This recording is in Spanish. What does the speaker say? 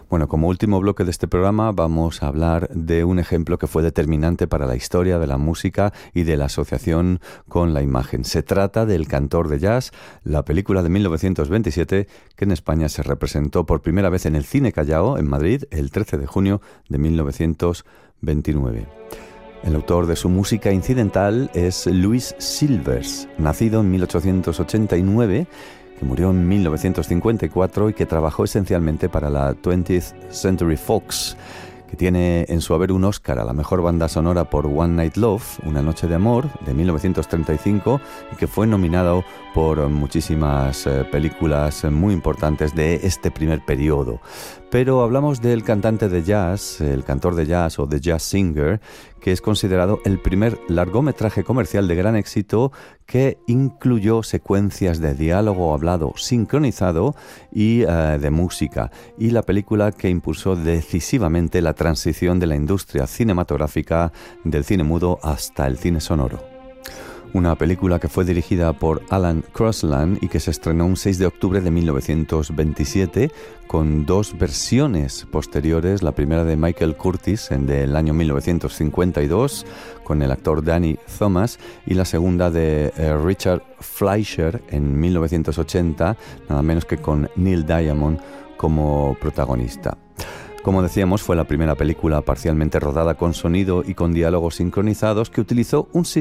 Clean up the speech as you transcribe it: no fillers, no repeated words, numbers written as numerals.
Bueno, como último bloque de este programa vamos a hablar de un ejemplo que fue determinante para la historia de la música y de la asociación con la imagen. Se trata del Cantor de Jazz, la película de 1927 que en España se representó por primera vez en el Cine Callao, en Madrid, el 13 de junio de 1929. El autor de su música incidental es Louis Silvers, nacido en 1889, que murió en 1954 y que trabajó esencialmente para la 20th Century Fox, que tiene en su haber un Oscar a la mejor banda sonora por One Night Love, Una noche de amor, de 1935, y que fue nominado por muchísimas películas muy importantes de este primer periodo. Pero hablamos del cantante de jazz, el cantor de jazz o The Jazz Singer, que es considerado el primer largometraje comercial de gran éxito que incluyó secuencias de diálogo hablado sincronizado y de música, y la película que impulsó decisivamente la transición de la industria cinematográfica del cine mudo hasta el cine sonoro. Una película que fue dirigida por Alan Crosland y que se estrenó un 6 de octubre de 1927 con dos versiones posteriores, la primera de Michael Curtis del año 1952 con el actor Danny Thomas y la segunda de Richard Fleischer en 1980, nada menos que con Neil Diamond como protagonista. Como decíamos, fue la primera película parcialmente rodada con sonido y con diálogos sincronizados que utilizó un